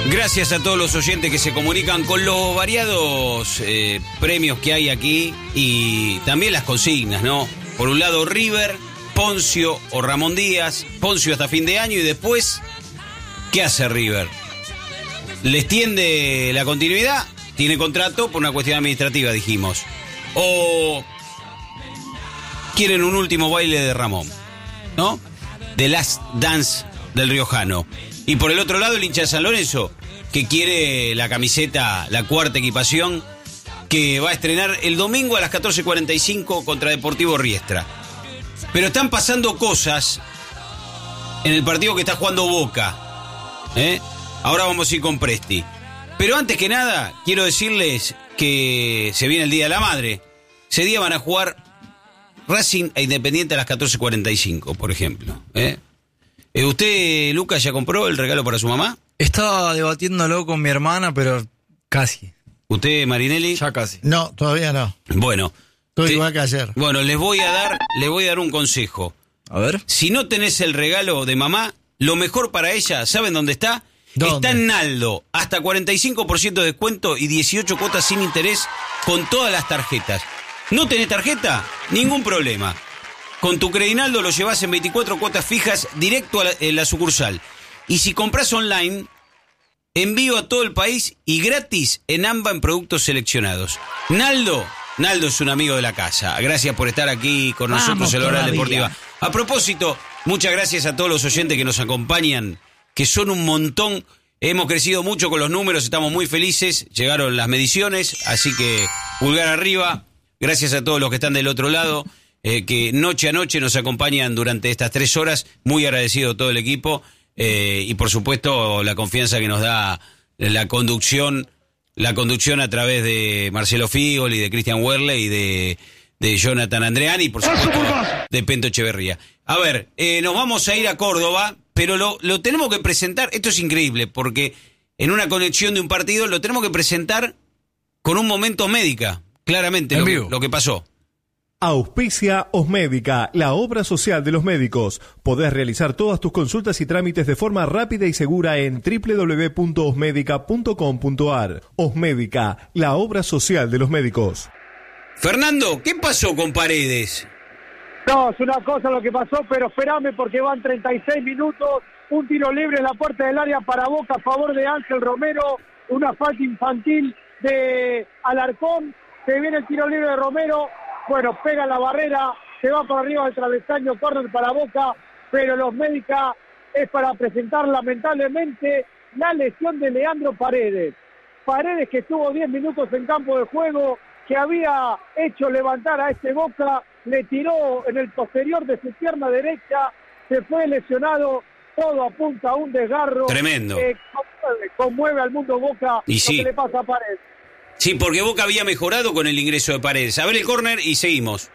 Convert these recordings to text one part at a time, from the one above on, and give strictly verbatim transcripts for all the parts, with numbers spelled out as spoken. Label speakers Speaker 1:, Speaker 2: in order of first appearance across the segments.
Speaker 1: Gracias a todos los oyentes que se comunican con los variados eh, premios que hay aquí y también las consignas, ¿no? Por un lado River, Poncio o Ramón Díaz, Poncio hasta fin de año y después, ¿qué hace River? ¿Le extiende la continuidad? Tiene contrato por una cuestión administrativa, dijimos. O quieren un último baile de Ramón, ¿no? The Last Dance del riojano. Y por el otro lado el hincha de San Lorenzo, que quiere la camiseta, la cuarta equipación, que va a estrenar el domingo a las catorce cuarenta y cinco contra Deportivo Riestra. Pero están pasando cosas en el partido que está jugando Boca, ¿eh? Ahora vamos a ir con Presti. Pero antes que nada, quiero decirles que se viene el Día de la Madre. Ese día van a jugar Racing e Independiente a las catorce cuarenta y cinco, por ejemplo, ¿eh? ¿Usted, Lucas, ya compró el regalo para su mamá?
Speaker 2: Estaba debatiéndolo con mi hermana, pero casi.
Speaker 1: ¿Usted, Marinelli?
Speaker 2: Ya casi.
Speaker 3: No, todavía no.
Speaker 1: Bueno.
Speaker 3: Estoy
Speaker 1: te,
Speaker 3: igual que ayer.
Speaker 1: Bueno, les voy a dar, les voy a dar un consejo.
Speaker 2: A ver.
Speaker 1: Si no tenés el regalo de mamá, lo mejor para ella, ¿saben dónde está?
Speaker 3: ¿Dónde?
Speaker 1: Está en Naldo, hasta cuarenta y cinco por ciento de descuento y dieciocho cuotas sin interés con todas las tarjetas. ¿No tenés tarjeta? Ningún problema. Con tu Credinaldo lo llevas en veinticuatro cuotas fijas directo a la, en la sucursal. Y si compras online, envío a todo el país y gratis en AMBA en productos seleccionados. Naldo, Naldo es un amigo de la casa. Gracias por estar aquí con nosotros
Speaker 3: Vamos
Speaker 1: en la Hora
Speaker 3: todavía.
Speaker 1: Deportiva. A propósito, muchas gracias a todos los oyentes que nos acompañan, que son un montón. Hemos crecido mucho con los números, estamos muy felices. Llegaron las mediciones, así que pulgar arriba. Gracias a todos los que están del otro lado. Eh, que noche a noche nos acompañan durante estas tres horas, muy agradecido todo el equipo, eh, y por supuesto la confianza que nos da la conducción, la conducción a través de Marcelo Figoli, de Cristian Werle y de, de Jonathan Andreani, y por supuesto de Pento Echeverría. A ver, eh, nos vamos a ir a Córdoba, pero lo, lo tenemos que presentar, esto es increíble, porque en una conexión de un partido lo tenemos que presentar con un momento médica, claramente lo que, lo que pasó.
Speaker 4: Auspicia Osmédica, la obra social de los médicos. Podés realizar todas tus consultas y trámites de forma rápida y segura en doble u doble u doble u punto osmédica punto com punto a r. Osmédica, la obra social de los médicos.
Speaker 1: Fernando, ¿qué pasó con Paredes?
Speaker 5: No, es una cosa lo que pasó, pero espérame porque van treinta y seis minutos, un tiro libre en la puerta del área para Boca a favor de Ángel Romero, una falta infantil de Alarcón, se viene el tiro libre de Romero. Bueno, pega la barrera, se va por arriba del travesaño, córner para Boca, pero los médicos es para presentar lamentablemente la lesión de Leandro Paredes. Paredes que estuvo diez minutos en campo de juego, que había hecho levantar a este Boca, le tiró en el posterior de su pierna derecha, se fue lesionado, todo apunta a un desgarro.
Speaker 1: Tremendo.
Speaker 5: Eh, conmueve, conmueve al mundo Boca
Speaker 1: y
Speaker 5: lo
Speaker 1: sí.
Speaker 5: que le pasa a Paredes.
Speaker 1: Sí, porque Boca había mejorado con el ingreso de Paredes. A ver el córner y seguimos.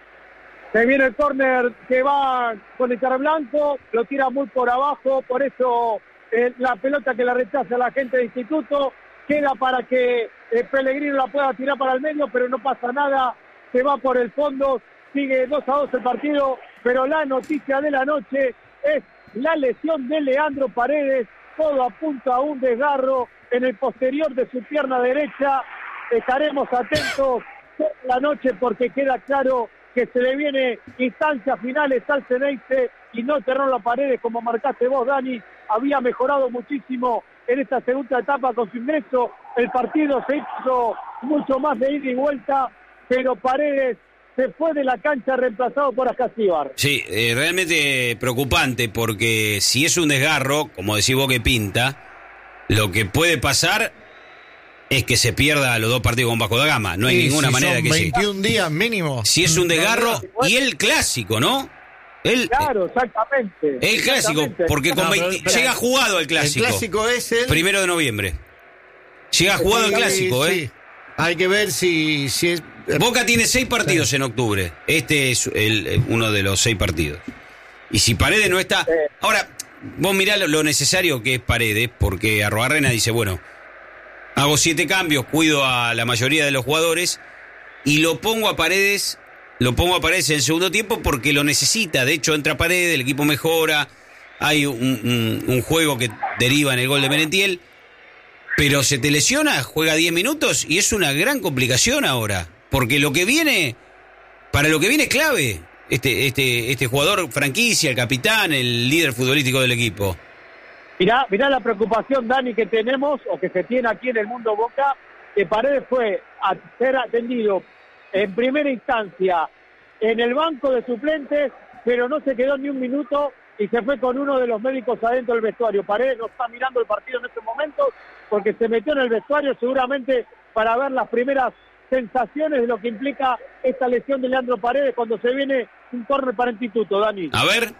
Speaker 5: Se viene el córner que va con el Blanco, lo tira muy por abajo, por eso eh, la pelota que la rechaza la gente de Instituto, queda para que eh, Pellegrino la pueda tirar para el medio, pero no pasa nada, se va por el fondo, sigue dos a dos el partido, pero la noticia de la noche es la lesión de Leandro Paredes, todo apunta a un desgarro en el posterior de su pierna derecha. Estaremos atentos toda la noche porque queda claro que se le viene instancias finales al Ceneice y no cerró la Paredes como marcaste vos, Dani. Había mejorado muchísimo en esta segunda etapa con su ingreso. El partido se hizo mucho más de ida y vuelta, pero Paredes se fue de la cancha reemplazado por Ascasíbar.
Speaker 1: Sí, eh, realmente preocupante porque si es un desgarro, como decís vos que pinta, lo que puede pasar es que se pierda los dos partidos con Vasco da Gama. No hay
Speaker 3: Sí,
Speaker 1: ninguna
Speaker 3: si
Speaker 1: manera
Speaker 3: son
Speaker 1: que sí.
Speaker 3: veintiún días mínimo.
Speaker 1: Si es un desgarro y el clásico, ¿no? El,
Speaker 5: Claro, exactamente.
Speaker 1: el clásico,
Speaker 5: exactamente.
Speaker 1: porque con
Speaker 3: No, pero,
Speaker 1: veinte
Speaker 3: espera,
Speaker 1: llega jugado el clásico.
Speaker 3: El clásico es el...
Speaker 1: Primero de noviembre. Llega jugado el
Speaker 3: Sí,
Speaker 1: clásico, ¿eh?
Speaker 3: sí. Hay que ver si, si es...
Speaker 1: Boca tiene seis partidos en octubre. Este es el, uno de los seis partidos. Y si Paredes no está... Ahora, vos mirá lo, lo necesario que es Paredes, porque Arrobarrena dice, bueno, hago siete cambios, cuido a la mayoría de los jugadores y lo pongo a Paredes, lo pongo a Paredes en el segundo tiempo porque lo necesita. De hecho, entra Paredes, el equipo mejora, hay un, un, un juego que deriva en el gol de Merentiel. pero se te lesiona, juega diez minutos y es una gran complicación ahora. Porque lo que viene, para lo que viene es clave, este, este, este jugador franquicia, el capitán, el líder futbolístico del equipo.
Speaker 5: Mirá, mirá la preocupación, Dani, que tenemos, o que se tiene aquí en el mundo Boca, que Paredes fue a ser atendido en primera instancia en el banco de suplentes, pero no se quedó ni un minuto y se fue con uno de los médicos adentro del vestuario. Paredes no está mirando el partido en este momento porque se metió en el vestuario seguramente para ver las primeras sensaciones de lo que implica esta lesión de Leandro Paredes cuando se viene un córner para Instituto, Dani.
Speaker 1: A ver.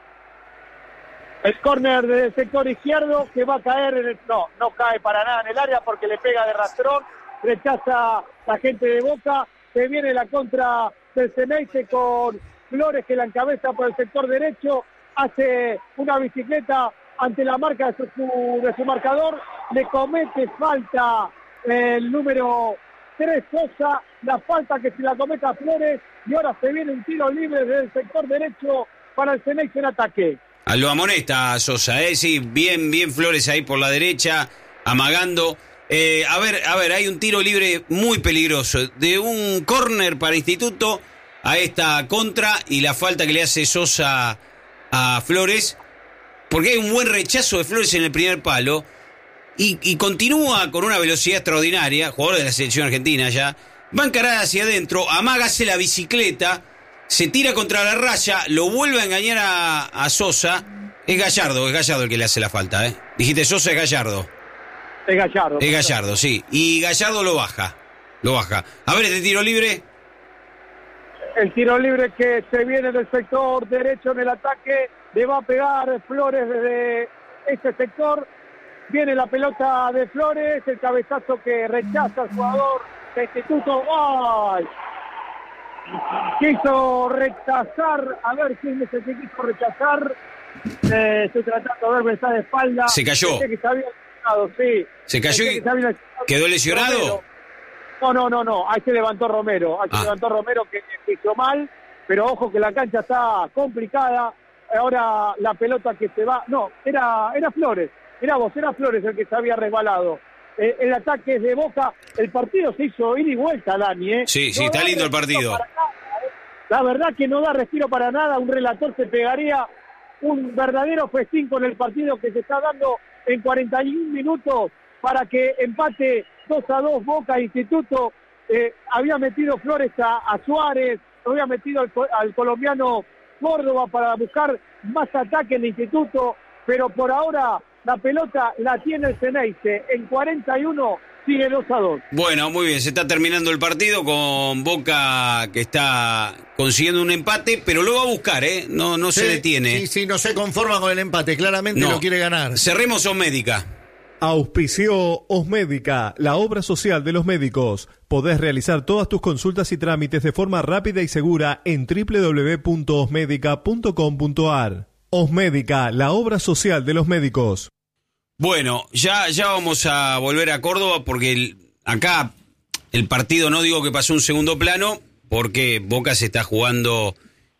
Speaker 5: El córner del sector izquierdo que va a caer en el... No, no cae para nada en el área porque le pega de rastrón, rechaza la gente de Boca, se viene la contra del Ceneice con Flores que la encabeza por el sector derecho, hace una bicicleta ante la marca de su, de su marcador, le comete falta el número tres Sosa, la falta que se la comete a Flores y ahora se viene un tiro libre desde el sector derecho para el Ceneice en ataque.
Speaker 1: Lo amonesta a Sosa, ¿eh? Sí, bien, bien Flores ahí por la derecha, amagando. Eh, a ver, a ver, hay un tiro libre muy peligroso, de un córner para Instituto a esta contra y la falta que le hace Sosa a Flores, porque hay un buen rechazo de Flores en el primer palo y, y continúa con una velocidad extraordinaria, jugador de la selección argentina ya, va a encarar hacia adentro, amaga, hace la bicicleta, se tira contra la raya, lo vuelve a engañar a, a Sosa. Es Gallardo, es Gallardo el que le hace la falta, ¿eh? Dijiste Sosa, es Gallardo.
Speaker 5: Es Gallardo.
Speaker 1: Es Gallardo, sí. Y Gallardo lo baja, lo baja. A ver, este tiro libre.
Speaker 5: El tiro libre que se viene del sector derecho en el ataque, le va a pegar Flores desde este sector. Viene la pelota de Flores, el cabezazo que rechaza el jugador de Instituto. ¡Ay! Quiso rechazar, a ver quién es el que quiso rechazar. Eh, estoy tratando de ver, me está de espalda.
Speaker 1: Se cayó.
Speaker 5: Que se había lesionado, sí.
Speaker 1: Se cayó y quedó lesionado.
Speaker 5: Romero. No, no, no, no. Ahí se levantó Romero. Ahí ah. se levantó Romero que hizo mal. Pero ojo que la cancha está complicada. Ahora la pelota que se va. No, era, era Flores. Mirá vos, era Flores el que se había resbalado. Eh, el ataque es de Boca, el partido se hizo ida y vuelta, Dani, ¿eh?
Speaker 1: Sí, sí,
Speaker 5: no
Speaker 1: está lindo el partido.
Speaker 5: Nada, ¿eh? La verdad que no da respiro para nada, un relator se pegaría un verdadero festín con el partido que se está dando en cuarenta y un minutos para que empate dos a dos Boca Instituto. Eh, había metido Flores a, a Suárez, había metido al, al colombiano Córdoba para buscar más ataque en el Instituto, pero por ahora la pelota la tiene el Ceneice. En cuarenta y uno sigue dos a dos.
Speaker 1: Bueno, muy bien, se está terminando el partido con Boca que está consiguiendo un empate, pero lo va a buscar, ¿eh? No, no
Speaker 3: sí,
Speaker 1: se detiene.
Speaker 3: Sí, sí, no se conforma con el empate, claramente
Speaker 1: no.
Speaker 3: Lo quiere ganar.
Speaker 1: Cerremos Osmédica.
Speaker 4: Auspició Osmédica, la obra social de los médicos. Podés realizar todas tus consultas y trámites de forma rápida y segura en doble u doble u doble u punto osmédica punto com punto a r. Osmédica, la obra social de los médicos.
Speaker 1: Bueno, ya, ya vamos a volver a Córdoba porque el, acá el partido no digo que pasó un segundo plano porque Boca se está jugando,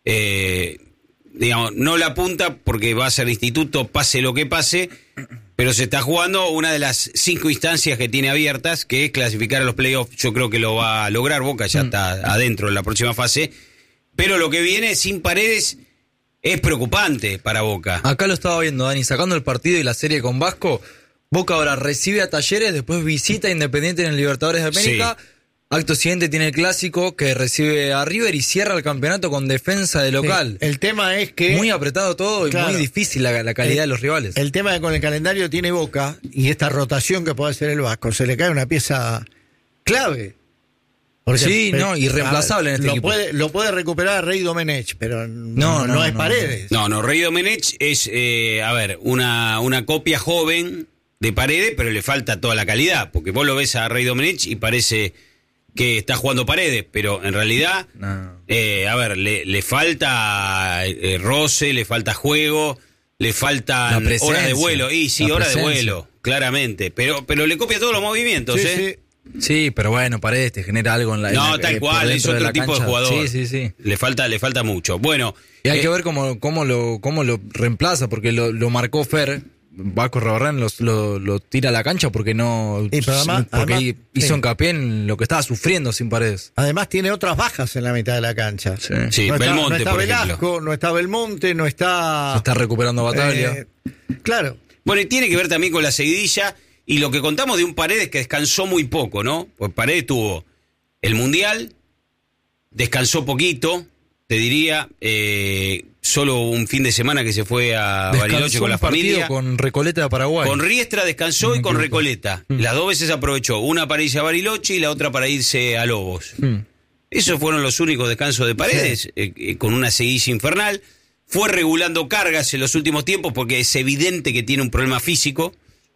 Speaker 1: eh, digamos, no la punta porque va a ser Instituto, pase lo que pase, pero se está jugando una de las cinco instancias que tiene abiertas, que es clasificar a los playoffs. Yo creo que lo va a lograr, Boca ya está adentro en la próxima fase, pero lo que viene sin Paredes es preocupante para Boca.
Speaker 2: Acá lo estaba viendo, Dani, sacando el partido y la serie con Vasco. Boca ahora recibe a Talleres, después visita a Independiente en el Libertadores de América. Sí. Acto siguiente tiene el Clásico que recibe a River y cierra el campeonato con Defensa de local.
Speaker 3: Sí. El tema es que...
Speaker 2: Muy apretado todo y claro, muy difícil la, la calidad
Speaker 3: el,
Speaker 2: de los rivales.
Speaker 3: El tema es que con el calendario tiene Boca y esta rotación que puede hacer el Vasco, se le cae una pieza clave.
Speaker 2: Porque, sí, pero, no, irreemplazable ver, en este
Speaker 3: lo
Speaker 2: equipo.
Speaker 3: Puede, lo puede recuperar Rey Domenech, pero no, no, no, no es no, Paredes.
Speaker 1: No, no, Rey Domenech es, eh, a ver, una, una copia joven de Paredes, pero le falta toda la calidad, porque vos lo ves a Rey Domenech y parece que está jugando Paredes, pero en realidad, no. eh, a ver, le, le falta eh, roce, le falta juego, le faltan horas de vuelo. Y sí, horas de vuelo, claramente, pero, pero le copia todos los movimientos,
Speaker 3: sí,
Speaker 1: ¿eh?
Speaker 3: Sí.
Speaker 2: Sí, pero bueno, Paredes te genera algo en la...
Speaker 1: No,
Speaker 2: en la,
Speaker 1: tal
Speaker 2: eh,
Speaker 1: cual, es otro de tipo
Speaker 2: cancha.
Speaker 1: de jugador.
Speaker 2: Sí, sí, sí.
Speaker 1: Le falta, le falta mucho. Bueno.
Speaker 2: Y hay
Speaker 1: eh,
Speaker 2: que ver cómo, cómo, lo, cómo lo reemplaza, porque lo, lo marcó Fer Vasco Rabarrán los, lo, lo tira a la cancha porque no
Speaker 3: Y pero además-
Speaker 2: porque
Speaker 3: además-
Speaker 2: hizo
Speaker 3: sí.
Speaker 2: hincapié en lo que estaba sufriendo sin Paredes.
Speaker 3: Además tiene otras bajas en la mitad de la cancha.
Speaker 2: Sí.
Speaker 1: Sí,
Speaker 3: no está,
Speaker 1: Belmonte,
Speaker 3: no está
Speaker 1: por
Speaker 3: Velasco,
Speaker 1: ejemplo.
Speaker 3: no está Belmonte, no está...
Speaker 2: Se está recuperando Bataglia.
Speaker 3: eh, claro.
Speaker 1: Bueno, y tiene que ver también con la seguidilla y lo que contamos de un Paredes que descansó muy poco, ¿no? Pues Paredes tuvo el Mundial, descansó poquito, te diría, eh, solo un fin de semana que se fue a
Speaker 2: Descansó
Speaker 1: Bariloche con la
Speaker 2: un partido
Speaker 1: familia.
Speaker 2: con Recoleta de Paraguay.
Speaker 1: Con Riestra descansó
Speaker 2: No
Speaker 1: y
Speaker 2: me
Speaker 1: con
Speaker 2: equivoco.
Speaker 1: Recoleta.
Speaker 2: Mm.
Speaker 1: Las dos veces aprovechó, una para irse a Bariloche y la otra para irse a Lobos.
Speaker 2: Mm.
Speaker 1: Esos fueron los únicos descansos de Paredes, eh, eh, con una seguidilla infernal. Fue regulando cargas en los últimos tiempos porque es evidente que tiene un problema físico.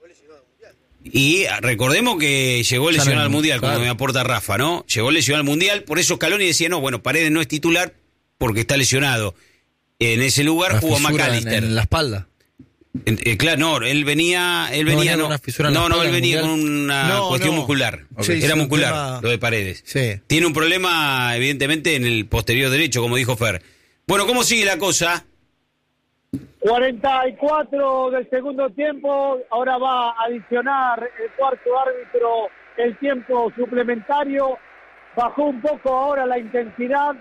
Speaker 1: Y recordemos que llegó
Speaker 2: Ya
Speaker 1: lesionado
Speaker 2: no-
Speaker 1: al Mundial,
Speaker 2: claro.
Speaker 1: como me aporta Rafa, ¿no? Llegó lesionado al Mundial, por eso Scaloni decía, no, bueno, Paredes no es titular porque está lesionado. En ese lugar
Speaker 2: Una
Speaker 1: jugó
Speaker 2: fisura en,
Speaker 1: McAllister.
Speaker 2: en la espalda.
Speaker 1: En- eh, claro, no, él venía, él
Speaker 2: No,
Speaker 1: venía,
Speaker 2: venía
Speaker 1: no,
Speaker 2: con una fisura en la
Speaker 1: no, no,
Speaker 2: espalda
Speaker 1: él
Speaker 2: en el
Speaker 1: venía con
Speaker 2: Mundial.
Speaker 1: una
Speaker 3: No,
Speaker 1: cuestión
Speaker 3: no.
Speaker 1: muscular.
Speaker 3: Sí,
Speaker 1: Era
Speaker 3: sí, un
Speaker 1: muscular,
Speaker 3: tema-
Speaker 1: lo de Paredes.
Speaker 3: Sí.
Speaker 1: Tiene un problema, evidentemente, en el posterior derecho, como dijo Fer. Bueno, ¿cómo sigue la cosa?
Speaker 5: cuarenta y cuatro del segundo tiempo, ahora va a adicionar el cuarto árbitro el tiempo suplementario, bajó un poco ahora la intensidad,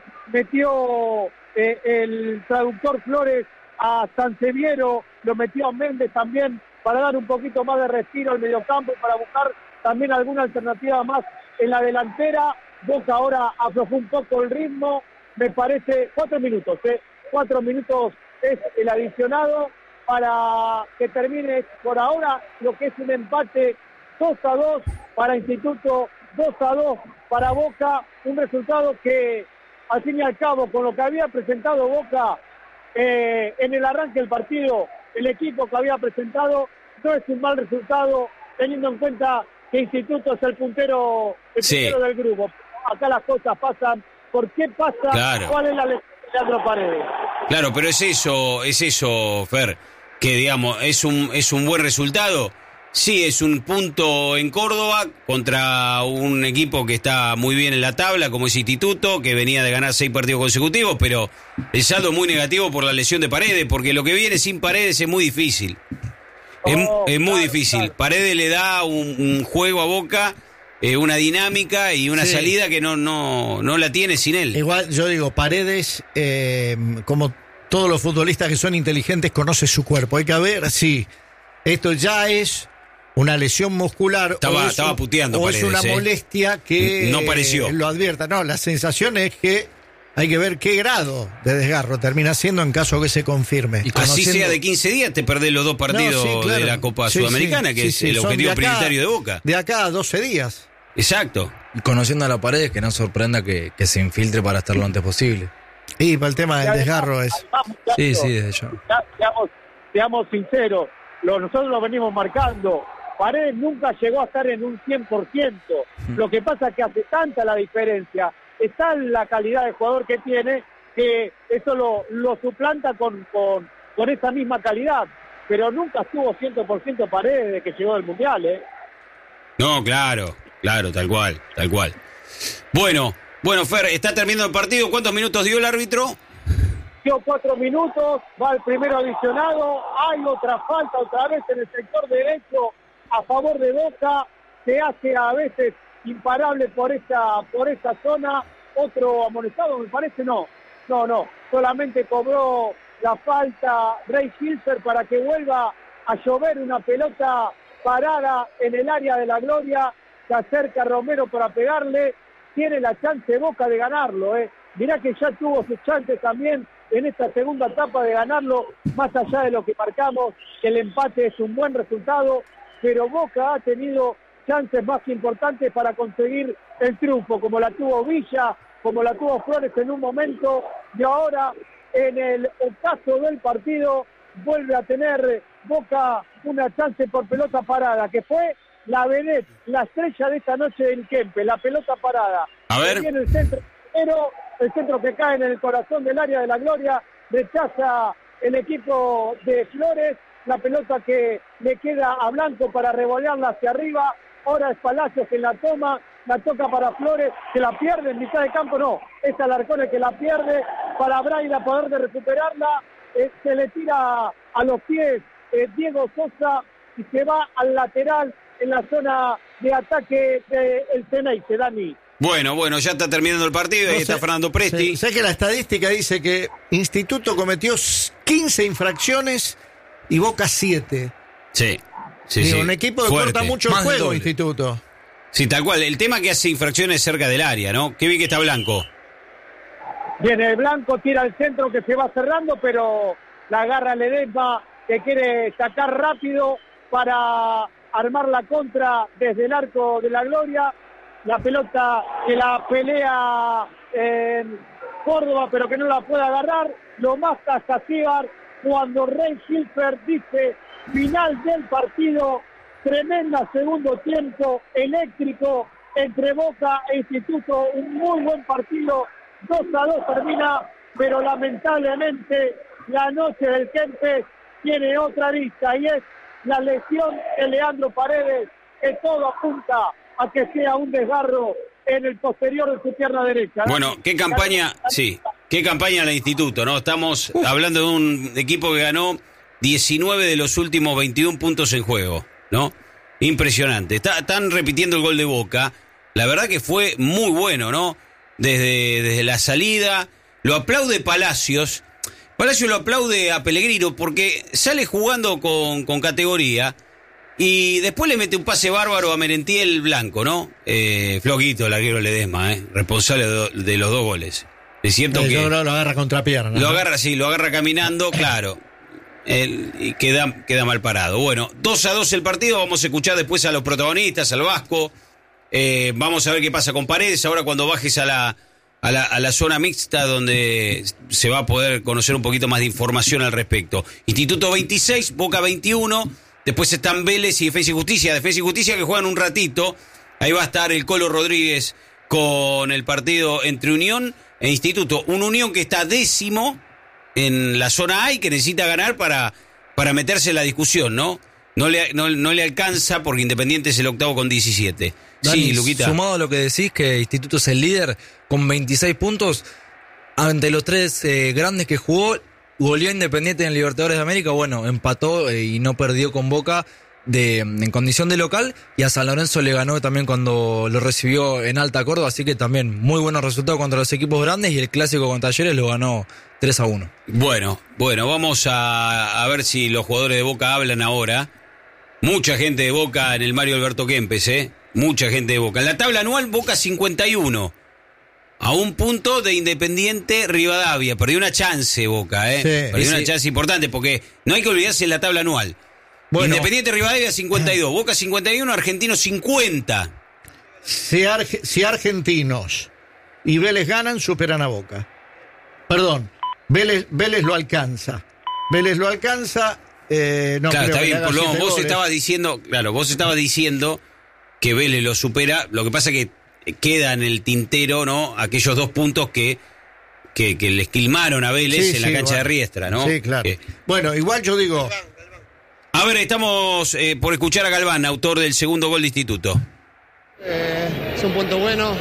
Speaker 5: metió eh, el traductor Flores a Sanseviero, lo metió a Méndez también para dar un poquito más de respiro al mediocampo y para buscar también alguna alternativa más en la delantera. Boca ahora aflojó un poco el ritmo, me parece, cuatro minutos, ¿eh? cuatro minutos es el adicionado para que termine por ahora lo que es un empate dos a dos para Instituto, dos a dos para Boca, un resultado que al fin y al cabo con lo que había presentado Boca eh, en el arranque del partido, el equipo que había presentado no es un mal resultado teniendo en cuenta que Instituto es el puntero, el
Speaker 1: Sí.
Speaker 5: puntero del grupo. Acá las cosas pasan. ¿Por qué pasa?
Speaker 1: Claro.
Speaker 5: ¿Cuál es la lección de Leandro Paredes?
Speaker 1: Claro, pero es eso, es eso, Fer, que digamos, es un, es un buen resultado. Sí, es un punto en Córdoba contra un equipo que está muy bien en la tabla, como es Instituto, que venía de ganar seis partidos consecutivos, pero el saldo es muy negativo por la lesión de Paredes, porque lo que viene sin Paredes es muy difícil. Es,
Speaker 5: Oh,
Speaker 1: es muy
Speaker 5: claro,
Speaker 1: difícil.
Speaker 5: claro.
Speaker 1: Paredes le da un, un juego a Boca, eh, una dinámica y una
Speaker 3: Sí.
Speaker 1: salida que no, no, no la tiene sin él.
Speaker 3: Igual yo digo, Paredes, eh, como todos los futbolistas que son inteligentes, conoce su cuerpo. Hay que ver si esto ya es una lesión muscular
Speaker 1: Estaba-
Speaker 3: o es,
Speaker 1: estaba
Speaker 3: un-
Speaker 1: puteando
Speaker 3: o es
Speaker 1: Paredes,
Speaker 3: una
Speaker 1: eh.
Speaker 3: molestia que
Speaker 1: No pareció.
Speaker 3: eh, lo advierta. No, la sensación es que hay que ver qué grado de desgarro termina siendo en caso que se confirme.
Speaker 2: Y
Speaker 1: Así
Speaker 3: Conociendo-
Speaker 1: sea de quince días, te perdés los dos partidos
Speaker 3: No, sí, claro.
Speaker 1: de la Copa
Speaker 3: Sí,
Speaker 1: Sudamericana,
Speaker 3: sí,
Speaker 1: que
Speaker 3: sí,
Speaker 1: es
Speaker 3: sí,
Speaker 1: el
Speaker 3: son
Speaker 1: objetivo
Speaker 3: de acá-
Speaker 1: prioritario de Boca.
Speaker 3: De acá a doce días.
Speaker 1: Exacto.
Speaker 2: Y conociendo a la Paredes, que no sorprenda que, que se infiltre para estar lo antes posible.
Speaker 3: Y para el tema del desgarro es...
Speaker 5: Además, muchachos,
Speaker 2: Sí, sí, desde ya.
Speaker 5: ya, seamos, seamos sinceros, lo, nosotros lo venimos marcando. Paredes nunca llegó a estar en un cien por ciento. Lo que pasa es que hace tanta la diferencia, está la calidad de jugador que tiene, que eso lo, lo suplanta con, con, con esa misma calidad. Pero nunca estuvo cien por ciento Paredes desde que llegó del Mundial, ¿eh?
Speaker 1: No, claro, claro, tal cual, tal cual. Bueno, bueno, Fer, está terminando el partido. ¿Cuántos minutos dio el árbitro?
Speaker 5: Dio cuatro minutos, va el primero adicionado, hay otra falta otra vez en el sector derecho a favor de Boca, se hace a veces imparable por esa, por esa zona, otro amonestado me parece, no, no, no, solamente cobró la falta Ray Schilfer para que vuelva a llover una pelota parada en el área de la Gloria, se acerca Romero para pegarle, tiene la chance Boca de ganarlo, eh. Mirá que ya tuvo sus chances también en esta segunda etapa de ganarlo, más allá de lo que marcamos, que el empate es un buen resultado, pero Boca ha tenido chances más importantes para conseguir el triunfo, como la tuvo Villa, como la tuvo Flores en un momento, y ahora en el ocaso del partido vuelve a tener Boca una chance por pelota parada, que fue la vedette, la estrella de esta noche del Kempe, la pelota parada.
Speaker 1: A ver.
Speaker 5: Viene el centro, pero el centro que cae en el corazón del área de la Gloria, rechaza el equipo de Flores, la pelota que le queda a Blanco para revolearla hacia arriba, ahora es Palacios que la toma, la toca para Flores, que la pierde en mitad de campo, no, es Alarcón el que la pierde, para Braida poder de recuperarla, eh, se le tira a los pies eh, Diego Sosa y se va al lateral en la zona de ataque del Ceneice, Dani.
Speaker 1: Bueno, bueno, ya está terminando el partido, ahí
Speaker 3: No
Speaker 1: está
Speaker 3: sé,
Speaker 1: Fernando Presti.
Speaker 3: Sé, sé que la estadística dice que Instituto cometió quince infracciones y Boca siete.
Speaker 1: Sí, sí,
Speaker 3: Digo,
Speaker 1: sí.
Speaker 3: un equipo que
Speaker 1: Fuerte.
Speaker 3: corta mucho el
Speaker 2: Más del
Speaker 3: juego,
Speaker 2: doble.
Speaker 3: Instituto.
Speaker 1: Sí, tal cual. El tema que hace infracciones cerca del área, ¿no? Qué bien que está Blanco.
Speaker 5: Viene el Blanco, tira al centro que se va cerrando, pero la agarra Ledesma, que quiere sacar rápido para armar la contra desde el arco de la Gloria. La pelota que la pelea en Córdoba, pero que no la puede agarrar. Lo mata Sacíbar cuando Rey Hilfer dice final del partido. Tremenda segundo tiempo, eléctrico entre Boca e Instituto. Un muy buen partido. dos a dos termina, pero lamentablemente la noche del Kempes tiene otra vista y es la lesión de Leandro Paredes, que todo apunta a que sea un desgarro en el posterior de su pierna derecha.
Speaker 1: Bueno, qué campaña, sí, qué campaña el Instituto, ¿no? Estamos Uf. hablando de un equipo que ganó diecinueve de los últimos veintiún puntos en juego, ¿no? Impresionante. Está, están repitiendo el gol de Boca. La verdad que fue muy bueno, ¿no? Desde, desde la salida. Lo aplaude Palacios. Palacios lo aplaude a Pellegrino porque sale jugando con, con categoría y después le mete un pase bárbaro a Merentiel Blanco, ¿no? Eh, floquito el arquero Ledesma, ¿eh? Responsable de, de los dos goles. Es cierto
Speaker 3: eh,
Speaker 1: que...
Speaker 3: Yo lo, lo agarra contra pierna.
Speaker 1: Lo ¿no? agarra, sí, lo agarra caminando, claro. El, y queda, queda mal parado. Bueno, dos a dos el partido. Vamos a escuchar después a los protagonistas, al Vasco. Eh, vamos a ver qué pasa con Paredes. Ahora cuando bajes a la, a la, a la zona mixta donde se va a poder conocer un poquito más de información al respecto. Instituto veintiséis, Boca veintiuno. Después están Vélez y Defensa y Justicia. Defensa y Justicia que juegan un ratito. Ahí va a estar el Colo Rodríguez con el partido entre Unión e Instituto. Un Unión que está décimo en la zona A y que necesita ganar para, para meterse en la discusión, ¿no? No le, no, no le alcanza porque Independiente es el octavo con diecisiete.
Speaker 2: Dani,
Speaker 1: sí, Luquita.
Speaker 2: Sumado a lo que decís, que Instituto es el líder con veintiséis puntos, ante los tres eh, grandes que jugó, goleó Independiente en Libertadores de América, bueno, empató eh, y no perdió con Boca de, en condición de local, y a San Lorenzo le ganó también cuando lo recibió en Alta Córdoba, así que también muy buenos resultados contra los equipos grandes, y el clásico con Talleres lo ganó tres a uno.
Speaker 1: Bueno, bueno, vamos a, a ver si los jugadores de Boca hablan ahora. Mucha gente de Boca en el Mario Alberto Kempes, ¿eh? Mucha gente de Boca. En la tabla anual, Boca cincuenta y uno. A un punto de Independiente Rivadavia. Perdió una chance Boca, ¿eh?
Speaker 3: Sí,
Speaker 1: Perdió
Speaker 3: sí.
Speaker 1: una chance importante porque no hay que olvidarse en la tabla anual.
Speaker 3: Bueno.
Speaker 1: Independiente Rivadavia cincuenta y dos, Boca cincuenta y uno, Argentino cincuenta.
Speaker 3: Si, Arge- si Argentinos y Vélez ganan, superan a Boca. Perdón, Vélez, Vélez lo alcanza. Vélez lo alcanza. Eh, no
Speaker 1: Claro,
Speaker 3: creo
Speaker 1: está
Speaker 3: que
Speaker 1: bien,
Speaker 3: haga
Speaker 1: por lo
Speaker 3: siete
Speaker 1: vos
Speaker 3: goles.
Speaker 1: estabas diciendo, claro, vos estabas diciendo que Vélez lo supera, lo que pasa que queda en el tintero, ¿no? Aquellos dos puntos que, que, que le esquilmaron a Vélez
Speaker 3: Sí,
Speaker 1: en la
Speaker 3: sí,
Speaker 1: cancha
Speaker 3: bueno.
Speaker 1: de Riestra, ¿no?
Speaker 3: Sí, claro.
Speaker 1: Que-
Speaker 3: Bueno, igual yo digo,
Speaker 1: A ver, estamos eh, por escuchar a Galván, autor del segundo gol de Instituto.
Speaker 6: Eh, es un punto bueno.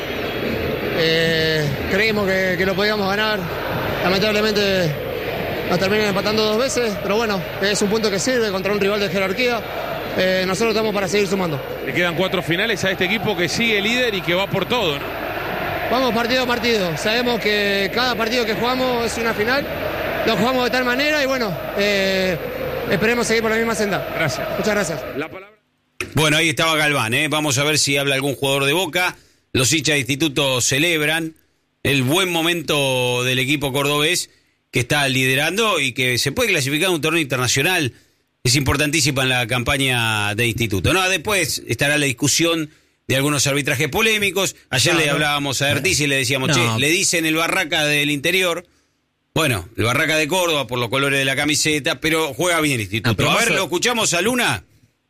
Speaker 6: Eh, creímos que, que lo podíamos ganar. Lamentablemente nos terminan empatando dos veces, pero bueno, es un punto que sirve contra un rival de jerarquía. Eh, nosotros estamos para seguir sumando.
Speaker 7: Le quedan cuatro finales a este equipo que sigue líder y que va por todo, ¿no?
Speaker 6: Vamos partido a partido. Sabemos que cada partido que jugamos es una final. Lo jugamos de tal manera y bueno, eh, esperemos seguir por la misma senda.
Speaker 7: Gracias.
Speaker 6: Muchas gracias.
Speaker 7: La palabra...
Speaker 1: Bueno, ahí estaba Galván, ¿eh? Vamos a ver si habla algún jugador de Boca. Los hinchas de Instituto celebran el buen momento del equipo cordobés que está liderando y que se puede clasificar a un torneo internacional. Es importantísima en la campaña de Instituto. No, después estará la discusión de algunos arbitrajes polémicos. Ayer
Speaker 3: Claro.
Speaker 1: le hablábamos a Ertis y le decíamos,
Speaker 2: No.
Speaker 1: che, le dicen el Barraca del Interior. Bueno, el Barraca de Córdoba por los colores de la camiseta, pero juega bien Instituto.
Speaker 2: Ah, pero
Speaker 1: a
Speaker 2: más
Speaker 1: ver,
Speaker 2: a-
Speaker 1: ¿lo escuchamos a Luna?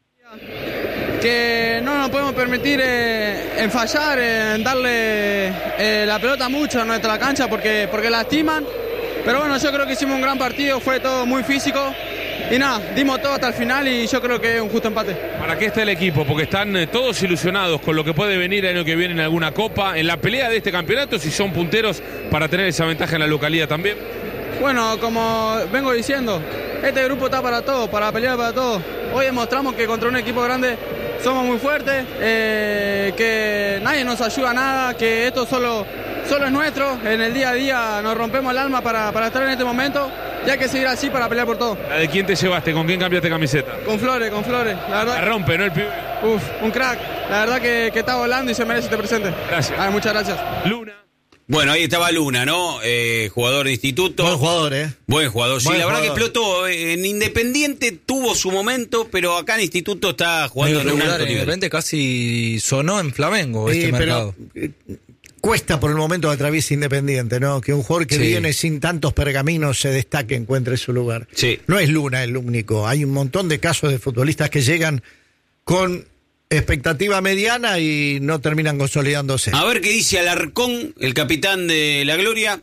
Speaker 8: Que no nos podemos permitir eh, en fallar, en darle eh, la pelota mucho a nuestra cancha porque, porque lastiman. Pero bueno, yo creo que hicimos un gran partido, fue todo muy físico. Y nada, dimos todo hasta el final y yo creo que es un justo empate.
Speaker 7: ¿Para qué está el equipo? Porque están eh, todos ilusionados con lo que puede venir el año que viene en alguna copa, en la pelea de este campeonato, si son punteros para tener esa ventaja en la localidad también.
Speaker 8: Bueno, como vengo diciendo, este grupo está para todo, para pelear para todo. Hoy demostramos que contra un equipo grande somos muy fuertes, eh, que nadie nos ayuda a nada, que esto solo, solo es nuestro. En el día a día nos rompemos el alma para, para estar en este momento y hay que seguir así para pelear por todo.
Speaker 7: ¿De quién te llevaste? ¿Con quién cambiaste camiseta?
Speaker 8: Con Flores, con Flores. La verdad,
Speaker 7: la rompe, ¿no? El pibe.
Speaker 8: Uf, un crack. La verdad que, que está volando y se merece este presente.
Speaker 7: Gracias.
Speaker 8: Ah, muchas gracias.
Speaker 7: Luna.
Speaker 1: Bueno, ahí estaba Luna, ¿no? Eh, jugador de instituto.
Speaker 3: Buen jugador, ¿eh?
Speaker 1: Buen jugador, sí,
Speaker 3: Buen
Speaker 1: la verdad
Speaker 3: jugador.
Speaker 1: que explotó. En Independiente tuvo su momento, pero acá en instituto está jugando en un
Speaker 2: Regular,
Speaker 1: alto
Speaker 2: en
Speaker 1: nivel.
Speaker 2: Independiente casi sonó en Flamengo
Speaker 3: Sí,
Speaker 2: este
Speaker 3: pero
Speaker 2: mercado.
Speaker 3: eh, cuesta por el momento que atraviesa Independiente, ¿no? Que un jugador que
Speaker 2: Sí.
Speaker 3: viene sin tantos pergaminos se destaque, encuentre su lugar.
Speaker 1: Sí.
Speaker 3: No es Luna el único. Hay un montón de casos de futbolistas que llegan con expectativa mediana y no terminan consolidándose.
Speaker 1: A ver qué dice Alarcón, el capitán de la Gloria.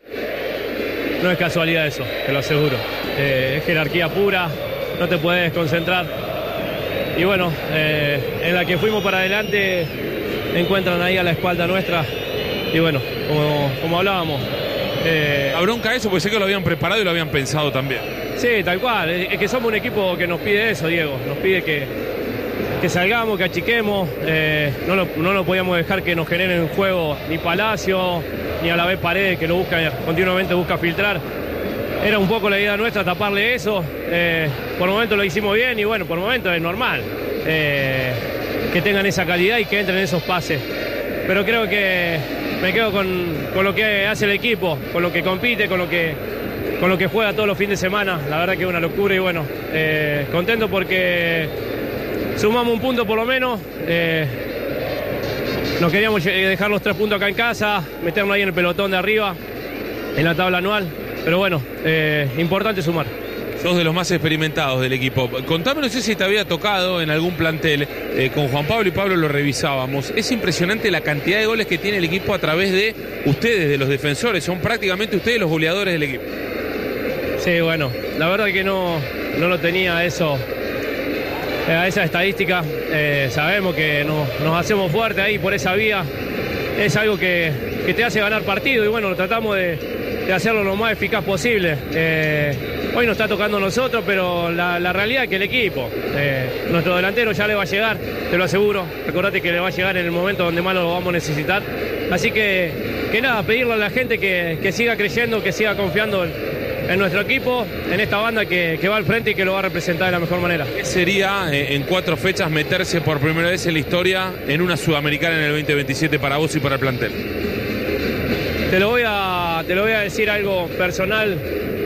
Speaker 9: No es casualidad eso, te lo aseguro. Eh, es jerarquía pura, no te puedes concentrar. Y bueno, eh, en la que fuimos para adelante, encuentran ahí a la espalda nuestra. Y bueno, como, como hablábamos. Eh,
Speaker 7: ¿A bronca eso? Porque sé que lo habían preparado y lo habían pensado también.
Speaker 9: sí, tal cual. Es, es que somos un equipo que nos pide eso, Diego. Nos pide que, que salgamos, que achiquemos. Eh, no, lo, no lo podíamos dejar que nos generen un juego ni Palacio, ni a la vez Paredes, que lo busca continuamente busca filtrar. Era un poco la idea nuestra taparle eso. Eh, por momentos lo hicimos bien y bueno, por momentos es normal eh, que tengan esa calidad y que entren esos pases. Pero creo que me quedo con, con lo que hace el equipo, con lo que compite, con lo que, con lo que juega todos los fines de semana. La verdad que es una locura y bueno, eh, contento porque sumamos un punto por lo menos. Eh, nos queríamos dejar los tres puntos acá en casa, meternos ahí en el pelotón de arriba, en la tabla anual. Pero bueno, eh, importante sumar.
Speaker 7: Sos de los más experimentados del equipo. Contame, no sé si te había tocado en algún plantel. Eh, con Juan Pablo y Pablo lo revisábamos. Es impresionante la cantidad de goles que tiene el equipo a través de ustedes, de los defensores. Son prácticamente ustedes los goleadores del equipo.
Speaker 9: Sí, bueno, la verdad que no, no lo tenía eso, eh, esa estadística. Eh, sabemos que nos, nos hacemos fuerte ahí por esa vía. Es algo que, que te hace ganar partido y bueno, tratamos de, de hacerlo lo más eficaz posible. Eh, hoy nos está tocando a nosotros, pero la, la realidad es que el equipo, eh, nuestro delantero ya le va a llegar, te lo aseguro. Recordate que le va a llegar en el momento donde más lo vamos a necesitar. Así que, que nada, pedirle a la gente que, que siga creyendo, que siga confiando en, en nuestro equipo, en esta banda que, que va al frente y que lo va a representar de la mejor manera.
Speaker 7: ¿Qué sería eh, en cuatro fechas meterse por primera vez en la historia en una Sudamericana en el veinte veintisiete para vos y para el plantel?
Speaker 9: Te lo voy a, te lo voy a decir algo personal.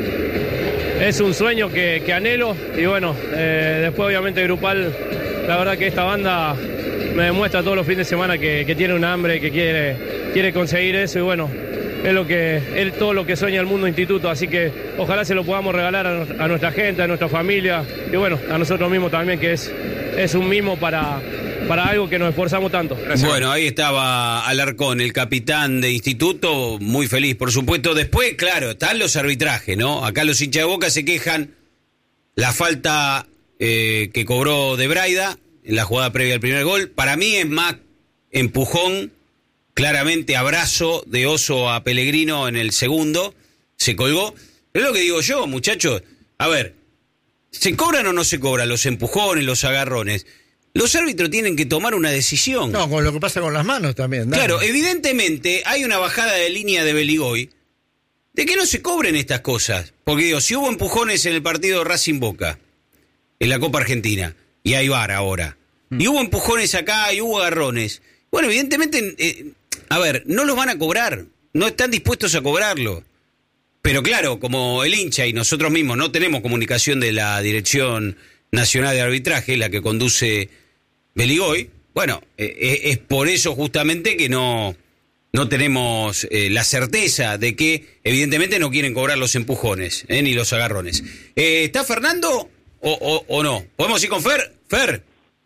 Speaker 9: Es un sueño que, que anhelo y bueno, eh, después obviamente grupal, la verdad que esta banda me demuestra todos los fines de semana que, que tiene un hambre, que quiere, quiere conseguir eso y bueno, es lo que es todo lo que sueña el mundo instituto, así que ojalá se lo podamos regalar a, a nuestra gente, a nuestra familia y bueno, a nosotros mismos también, que es, es un mimo para, para algo que nos esforzamos tanto.
Speaker 7: Gracias.
Speaker 1: Bueno, ahí estaba Alarcón, el capitán de instituto, muy feliz, por supuesto. Después, claro, están los arbitrajes, ¿no? Acá los hinchas de Boca se quejan la falta eh, que cobró de Braida en la jugada previa al primer gol. Para mí es más empujón, claramente abrazo de Oso a Pellegrino en el segundo, se colgó. Es lo que digo yo, muchachos. A ver, ¿se cobran o no se cobran los empujones, los agarrones? Los árbitros tienen que tomar una decisión.
Speaker 3: No, con lo que pasa con las manos también. Dale.
Speaker 1: Claro, evidentemente hay una bajada de línea de Beligoy de que no se cobren estas cosas. Porque digo, si hubo empujones en el partido Racing Boca, en la Copa Argentina, y hay V A R ahora, mm. y hubo empujones acá y hubo agarrones, bueno, evidentemente, eh, a ver, no los van a cobrar, no están dispuestos a cobrarlo. Pero claro, como el hincha y nosotros mismos no tenemos comunicación de la Dirección Nacional de Arbitraje, la que conduce Beligoy, bueno, eh, es por eso justamente que no, no tenemos eh, la certeza de que evidentemente no quieren cobrar los empujones, eh, ni los agarrones. Eh, ¿Está Fernando o, o, o no? ¿Podemos ir con Fer? Fer.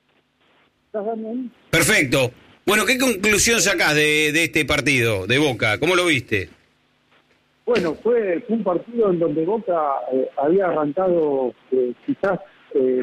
Speaker 1: Perfecto. Bueno, ¿qué conclusión sacás de, de este partido de Boca? ¿Cómo lo viste?
Speaker 5: Bueno, fue, fue un partido en donde Boca eh, había arrancado eh, quizás eh,